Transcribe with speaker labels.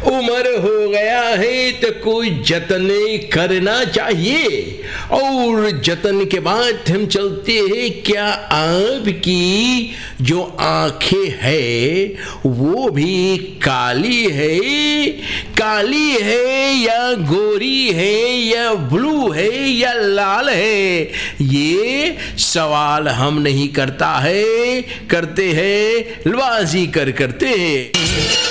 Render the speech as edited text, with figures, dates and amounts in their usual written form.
Speaker 1: उम्र हो गया है तो कोई जतन करना चाहिए। और जतन के बाद हम चलते हैं, क्या आपकी जो आंखें हैं वो भी काली है या गोरी है या ब्लू है या लाल है? ये सवाल हम नहीं करते हैं, लबाजी करते हैं।